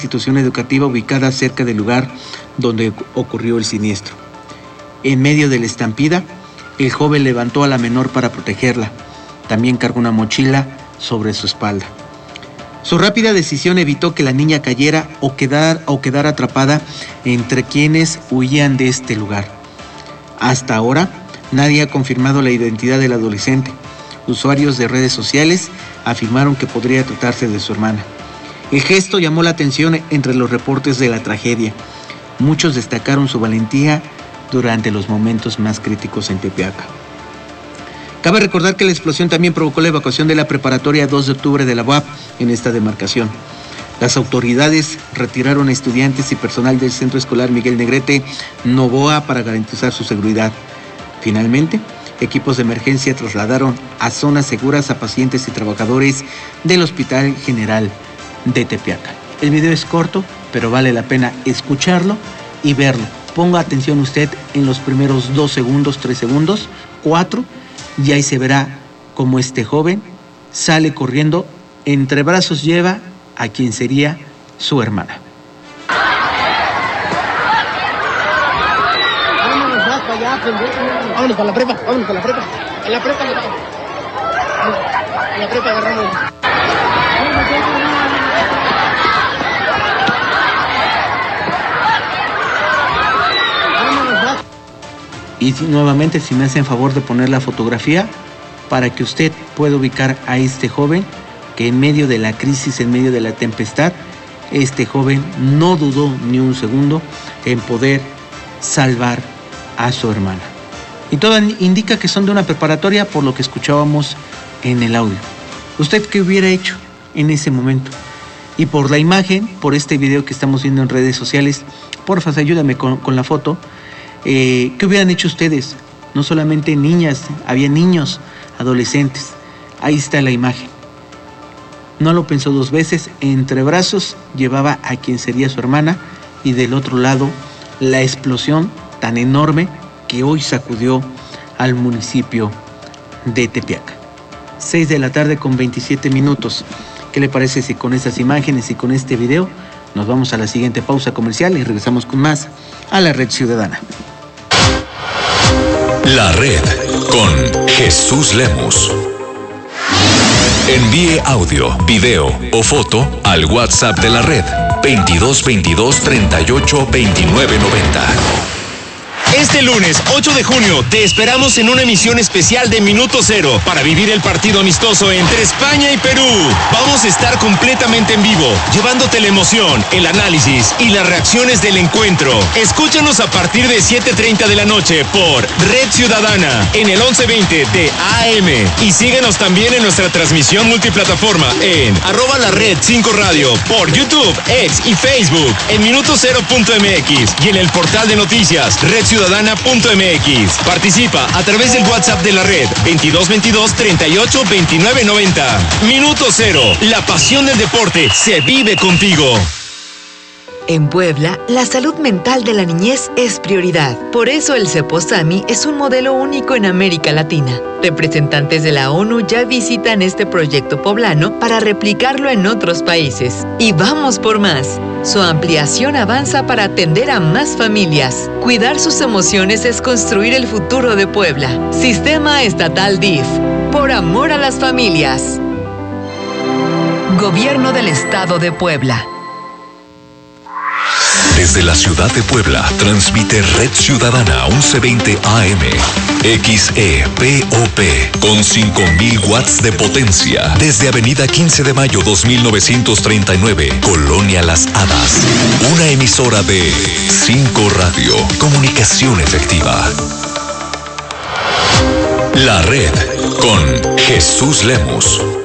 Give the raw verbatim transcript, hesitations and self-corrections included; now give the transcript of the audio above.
institución educativa ubicada cerca del lugar donde ocurrió el siniestro. En medio de la estampida, el joven levantó a la menor para protegerla. También cargó una mochila sobre su espalda. Su rápida decisión evitó que la niña cayera o quedara, o quedara atrapada entre quienes huían de este lugar. Hasta ahora, nadie ha confirmado la identidad del adolescente. Usuarios de redes sociales afirmaron que podría tratarse de su hermana. El gesto llamó la atención entre los reportes de la tragedia. Muchos destacaron su valentía durante los momentos más críticos en Tepeaca. Cabe recordar que la explosión también provocó la evacuación de la preparatoria dos de octubre de la U A P en esta demarcación. Las autoridades retiraron a estudiantes y personal del Centro Escolar Miguel Negrete Novoa para garantizar su seguridad. Finalmente, equipos de emergencia trasladaron a zonas seguras a pacientes y trabajadores del Hospital General de Tepeaca. El video es corto, pero vale la pena escucharlo y verlo. Ponga atención usted en los primeros dos segundos, tres segundos, cuatro, y ahí se verá cómo este joven sale corriendo, entre brazos lleva a quien sería su hermana. Vámonos más para allá, vámonos para la prepa, vámonos para la prepa. En la prepa, en la prepa agarramos. Y nuevamente, si me hacen favor de poner la fotografía para que usted pueda ubicar a este joven que en medio de la crisis, en medio de la tempestad, este joven no dudó ni un segundo en poder salvar a su hermana. Y todo indica que son de una preparatoria por lo que escuchábamos en el audio. ¿Usted qué hubiera hecho en ese momento? Y por la imagen, por este video que estamos viendo en redes sociales, porfa, ayúdame con, con la foto. Eh, ¿Qué hubieran hecho ustedes? No solamente niñas, había niños, adolescentes. Ahí está la imagen. No lo pensó dos veces. Entre brazos llevaba a quien sería su hermana y del otro lado la explosión tan enorme que hoy sacudió al municipio de Tepeaca. seis de la tarde con veintisiete minutos. ¿Qué le parece si con estas imágenes y con este video nos vamos a la siguiente pausa comercial y regresamos con más a la Red Ciudadana? La Red con Jesús Lemus. Envíe audio, video o foto al WhatsApp de la Red veintidós veintidós treinta y ocho veintinueve noventa. Este lunes ocho de junio te esperamos en una emisión especial de Minuto Cero para vivir el partido amistoso entre España y Perú. Vamos a estar completamente en vivo, llevándote la emoción, el análisis y las reacciones del encuentro. Escúchanos a partir de siete treinta de la noche por Red Ciudadana en el once veinte de A M y síguenos también en nuestra transmisión multiplataforma en arroba la red cinco radio por YouTube, X y Facebook en minuto cero punto m x y en el portal de noticias Red Ciudadana. ciudadana punto m x. Participa a través del WhatsApp de la Red veintidós veintidós treinta y ocho veintinueve noventa. Minuto Cero, la pasión del deporte se vive contigo. En Puebla, la salud mental de la niñez es prioridad. Por eso el CEPOSAMI es un modelo único en América Latina. Representantes de la ONU ya visitan este proyecto poblano para replicarlo en otros países. Y vamos por más. Su ampliación avanza para atender a más familias. Cuidar sus emociones es construir el futuro de Puebla. Sistema Estatal D I F. Por amor a las familias. Gobierno del Estado de Puebla. Desde la ciudad de Puebla, transmite Red Ciudadana once veinte A M, X E P O P, con cinco mil watts de potencia, desde Avenida quince de mayo dos mil novecientos treinta y nueve, Colonia Las Hadas. Una emisora de cinco Radio, comunicación efectiva. La Red, con Jesús Lemus.